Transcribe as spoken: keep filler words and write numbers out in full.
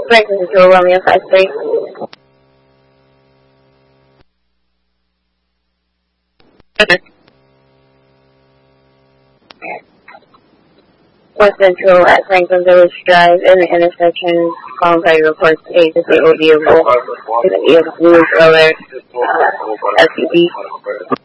Franklin Control, Romeo five three. West Central at Franklin Village Drive in the intersection. Calling by reports a disabled vehicle. The vehicle alert. Uh, S U V.